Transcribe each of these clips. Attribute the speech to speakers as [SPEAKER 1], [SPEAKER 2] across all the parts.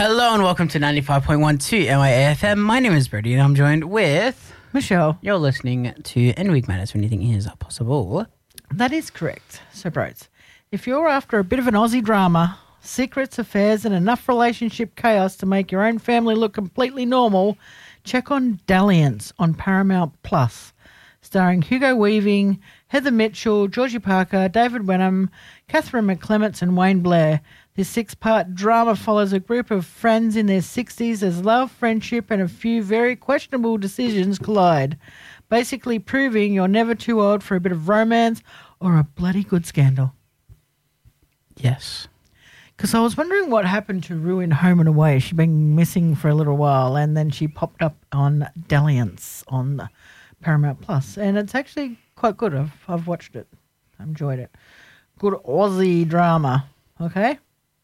[SPEAKER 1] Hello and welcome to 95.12 MIAFM. My name is Brady and I'm joined with
[SPEAKER 2] Michelle.
[SPEAKER 1] You're listening to End Week Madness when anything is possible.
[SPEAKER 2] That is correct. So, bros, if you're after a bit of an Aussie drama, secrets, affairs, and enough relationship chaos to make your own family look completely normal, check on Dalliance on Paramount Plus, starring Hugo Weaving, Heather Mitchell, Georgie Parker, David Wenham, Catherine McClements, and Wayne Blair. This 6-part drama follows a group of friends in their 60s as love, friendship, and a few very questionable decisions collide, basically proving you're never too old for a bit of romance or a bloody good scandal.
[SPEAKER 1] Yes.
[SPEAKER 2] Because I was wondering what happened to Ruin Home and Away. She'd been missing for a little while, and then she popped up on Dalliance on Paramount Plus, and it's actually quite good. I've watched it. I enjoyed it. Good Aussie drama. Okay?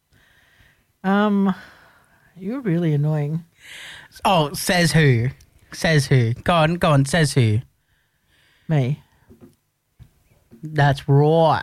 [SPEAKER 2] You're really annoying.
[SPEAKER 1] Oh, says who? Says who? Go on, says who?
[SPEAKER 2] Me.
[SPEAKER 1] That's right.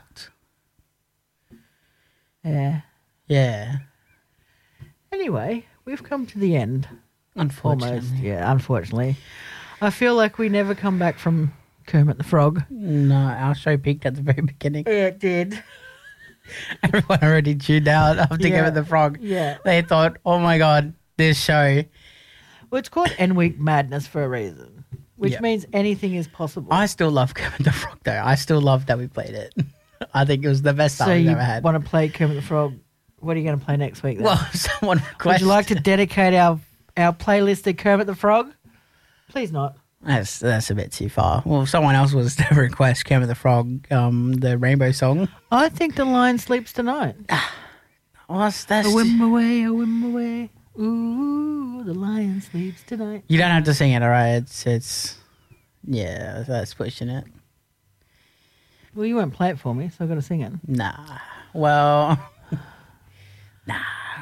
[SPEAKER 2] Yeah.
[SPEAKER 1] Yeah.
[SPEAKER 2] Anyway, we've come to the end.
[SPEAKER 1] Unfortunately.
[SPEAKER 2] Almost. Yeah, unfortunately. I feel like we never come back from Kermit the Frog.
[SPEAKER 1] No, our show peaked at the very beginning.
[SPEAKER 2] Yeah, it did.
[SPEAKER 1] Everyone already tuned out after Kermit the Frog.
[SPEAKER 2] Yeah.
[SPEAKER 1] They thought, oh my God, this show.
[SPEAKER 2] Well, it's called End Week Madness for a reason, which means anything is possible.
[SPEAKER 1] I still love Kermit the Frog, though. I still love that we played it. I think it was the best time we've ever had.
[SPEAKER 2] So you want to play Kermit the Frog? What are you going to play next week then?
[SPEAKER 1] Well, someone requested.
[SPEAKER 2] Would you like to dedicate our playlist to Kermit the Frog? Please not.
[SPEAKER 1] That's a bit too far. Well, someone else was to request Kermit the Frog, the Rainbow song.
[SPEAKER 2] I think The Lion Sleeps Tonight.
[SPEAKER 1] That's
[SPEAKER 2] A whim away, a whim away. Ooh, the lion sleeps tonight.
[SPEAKER 1] You don't have to sing it, all right? It's yeah, that's pushing it.
[SPEAKER 2] Well, you won't play it for me, so I've got to sing it.
[SPEAKER 1] Nah. Well, nah.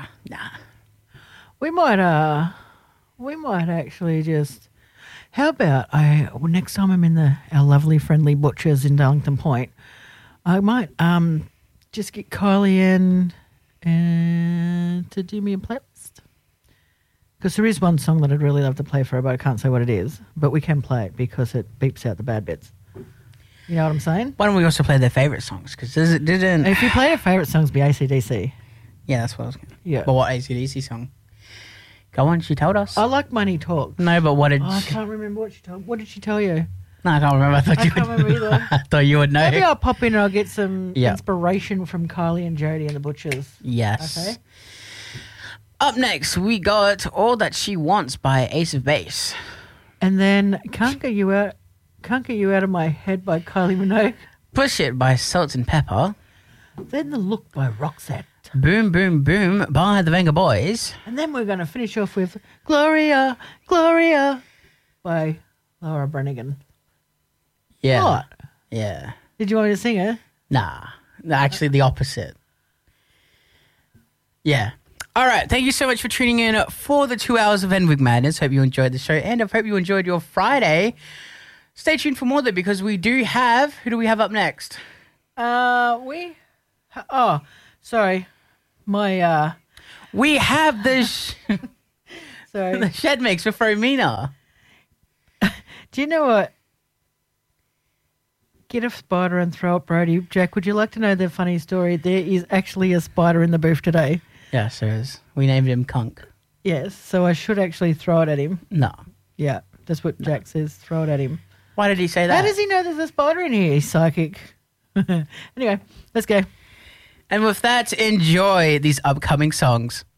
[SPEAKER 2] We might actually just. How about next time I'm in our lovely friendly butchers in Darlington Point, I might just get Kylie in and to do me a playlist. Because there is one song that I'd really love to play for her, but I can't say what it is. But we can play it because it beeps out the bad bits. You know what I'm saying?
[SPEAKER 1] Why don't we also play their favourite songs? Because didn't.
[SPEAKER 2] If you play her favourite songs, be AC/DC.
[SPEAKER 1] Yeah, that's what I was going to.
[SPEAKER 2] Yeah.
[SPEAKER 1] But what AC/DC song? Go on, she told us.
[SPEAKER 2] I like Money Talk.
[SPEAKER 1] No, but what did
[SPEAKER 2] I can't remember what she told. What did she tell you?
[SPEAKER 1] No, I can't remember. I
[SPEAKER 2] can't remember either.
[SPEAKER 1] I thought you would know.
[SPEAKER 2] Maybe I'll pop in and I'll get some inspiration from Kylie and Jodie and the Butchers.
[SPEAKER 1] Yes.
[SPEAKER 2] Okay.
[SPEAKER 1] Up next, we got All That She Wants by Ace of Base.
[SPEAKER 2] And then Can't Get You Out of My Head by Kylie Minogue.
[SPEAKER 1] Push It by Salt and Pepper.
[SPEAKER 2] Then The Look by Roxette.
[SPEAKER 1] Boom Boom Boom by the Venga Boys.
[SPEAKER 2] And then we're going to finish off with Gloria, Gloria by Laura Branigan.
[SPEAKER 1] Yeah.
[SPEAKER 2] What?
[SPEAKER 1] Yeah.
[SPEAKER 2] Did you want me to sing it?
[SPEAKER 1] Nah. Actually, the opposite. Yeah. All right. Thank you so much for tuning in for the 2 hours of End Week Madness. Hope you enjoyed the show and I hope you enjoyed your Friday. Stay tuned for more though because we do have... Who do we have up next?
[SPEAKER 2] Sorry.
[SPEAKER 1] We have the...
[SPEAKER 2] Sorry.
[SPEAKER 1] the Shed Mix with Romina.
[SPEAKER 2] Do you know what? Get a spider and throw it, Brody. Jack, would you like to know the funny story? There is actually a spider in the booth today.
[SPEAKER 1] Yes, there is. We named him Kunk.
[SPEAKER 2] Yes, so I should actually throw it at him.
[SPEAKER 1] No.
[SPEAKER 2] Yeah, that's what Jack says. Throw it at him.
[SPEAKER 1] Why did he say that?
[SPEAKER 2] How does he know there's a spider in here? He's psychic. Anyway, let's go.
[SPEAKER 1] And with that, enjoy these upcoming songs.